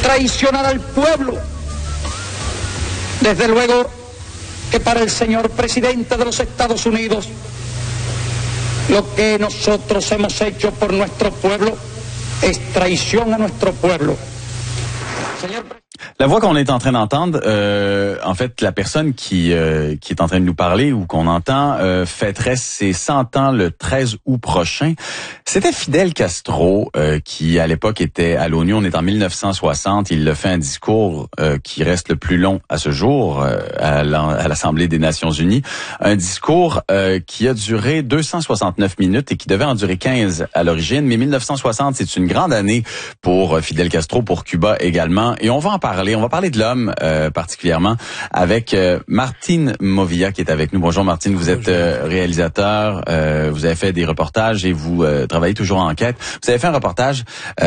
traicionar al pueblo. Desde luego que para el señor presidente de los Estados Unidos, lo que nosotros hemos hecho por nuestro pueblo es traición a nuestro pueblo. La voix qu'on est en train d'entendre, en fait, la personne qui est en train de nous parler ou qu'on entend fêterait ses 100 ans le 13 août prochain. C'était Fidel Castro qui, à l'époque, était à l'ONU. On est en 1960. Il a fait un discours qui reste le plus long à ce jour à l'Assemblée des Nations Unies. Un discours qui a duré 269 minutes et qui devait en durer 15 à l'origine. Mais 1960, c'est une grande année pour Fidel Castro, pour Cuba également. Et on va en parler. On va parler de l'homme particulièrement avec Martine Movilla qui est avec nous. Bonjour Martine, vous êtes réalisateur, vous avez fait des reportages et vous travaillez toujours en enquête. Vous avez fait un reportage